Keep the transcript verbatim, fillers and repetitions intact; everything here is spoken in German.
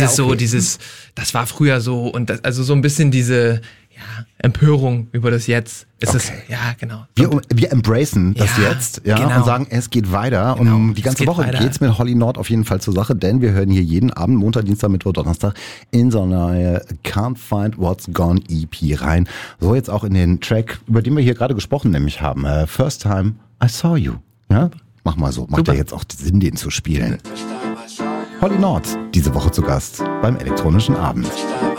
dieses ja, okay. so, dieses, das war früher so und das, also so ein bisschen diese ja, Empörung über das Jetzt. Ist Okay. es, ja, genau. Wir, wir embracen das Ja, jetzt ja, genau. und sagen, es geht weiter. Genau, Und die es ganze geht Woche weiter. geht's mit Holly Nord auf jeden Fall zur Sache, denn wir hören hier jeden Abend, Montag, Dienstag, Mittwoch, Donnerstag in so eine neue Can't Find What's Gone E P rein. So jetzt auch in den Track, über den wir hier gerade gesprochen nämlich haben. Uh, First Time I Saw You. Ja? Mach mal so. Macht Super. ja jetzt auch Sinn, den zu spielen. Holly Nord, diese Woche zu Gast beim Elektronischen Abend.